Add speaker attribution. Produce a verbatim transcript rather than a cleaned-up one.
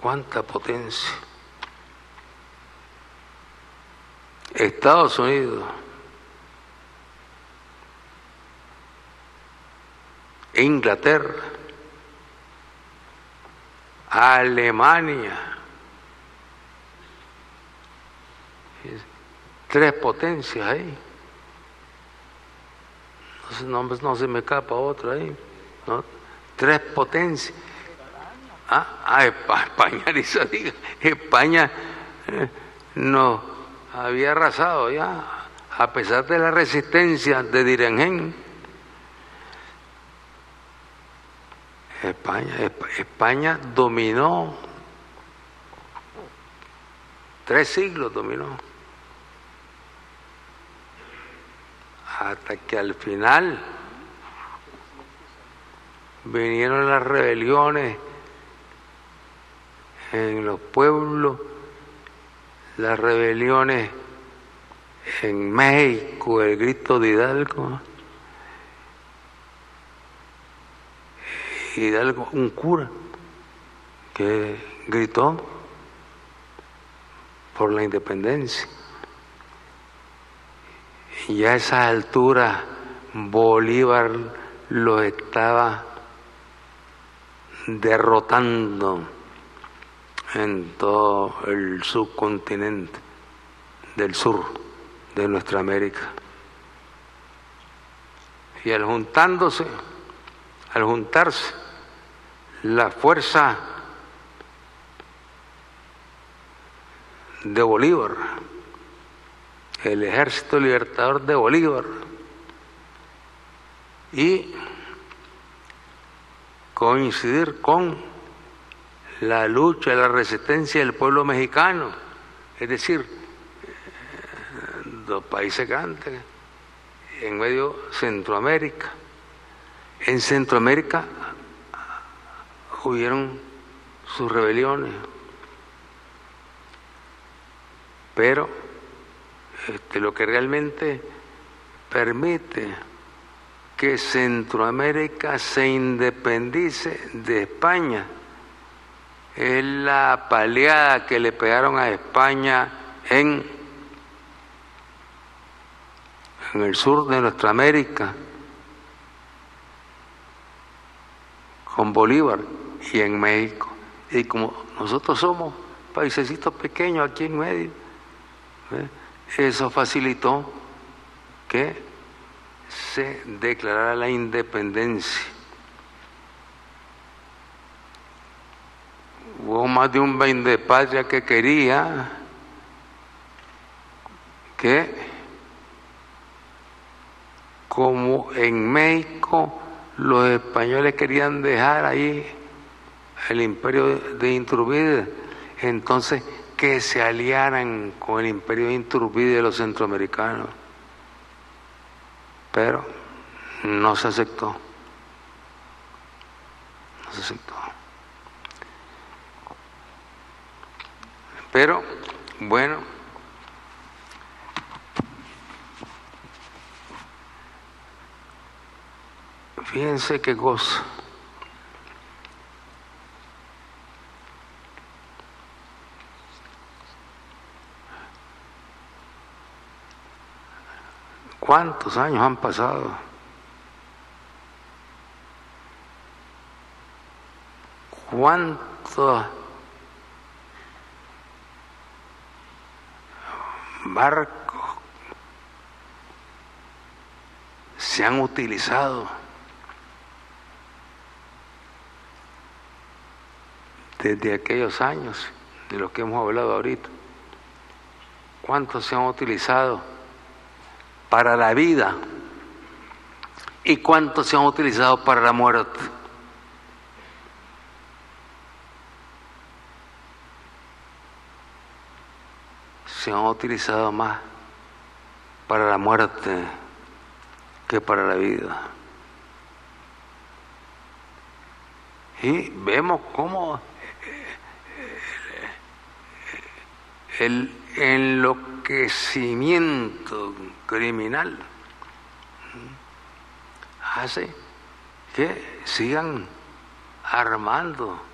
Speaker 1: cuánta potencia. Estados Unidos, Inglaterra, Alemania, tres potencias ahí. No, no, no se me escapa otra ahí, ¿no? Tres potencias. Ah, ah España, España, diga, España eh, no había arrasado ya, a pesar de la resistencia de Direngen. España, España dominó, tres siglos dominó, hasta que al final vinieron las rebeliones en los pueblos, las rebeliones en México, el grito de Hidalgo. Hidalgo, un cura que gritó por la independencia. Y a esa altura Bolívar lo estaba derrotando en todo el subcontinente del sur de nuestra América. Y al juntándose, al juntarse la fuerza de Bolívar, el Ejército Libertador de Bolívar, y coincidir con la lucha y la resistencia del pueblo mexicano, es decir, dos países grandes en medio de Centroamérica. En Centroamérica hubieron sus rebeliones, pero este, lo que realmente permite que Centroamérica se independice de España es la paleada que le pegaron a España en, en el sur de nuestra América con Bolívar y en México. Y como nosotros somos paisecitos pequeños aquí en medio, ¿eh? Eso facilitó que se declarara la independencia. Hubo más de un vendepatria que quería que, como en México los españoles querían dejar ahí el imperio de Iturbide, entonces que se aliaran con el imperio de Iturbide de los centroamericanos, pero no se aceptó, no se aceptó. Pero, bueno, fíjense qué cosa. ¿Cuántos años han pasado? ¿Cuántos barcos se han utilizado desde aquellos años de los que hemos hablado ahorita? ¿Cuántos se han utilizado para la vida y cuántos se han utilizado para la muerte? Se han utilizado más para la muerte que para la vida. Y vemos cómo el enloquecimiento criminal hace que sigan armando